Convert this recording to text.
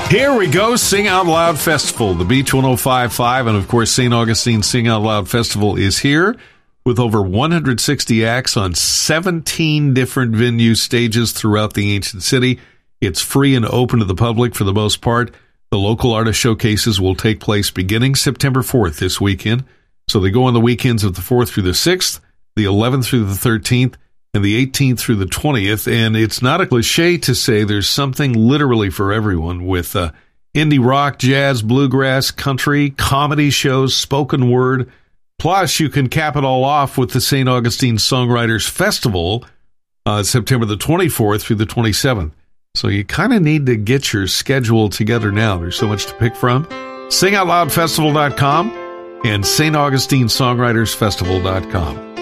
Here we go, Sing Out Loud Festival, the Beach 105.5, and of course, St. Augustine Sing Out Loud Festival is here with over 160 acts on 17 different venue stages throughout the ancient city. It's free and open to the public for the most part. The local artist showcases will take place beginning September 4th this weekend. So they go on the weekends of the 4th through the 6th, the 11th through the 13th, and the 18th through the 20th. And it's not a cliche to say there's something literally for everyone with indie rock, jazz, bluegrass, country, comedy shows, spoken word. Plus, you can cap it all off with the St. Augustine Songwriters Festival, September the 24th through the 27th. So you kind of need to get your schedule together now. There's so much to pick from. SingOutLoudFestival.com and StAugustineSongwritersFestival.com.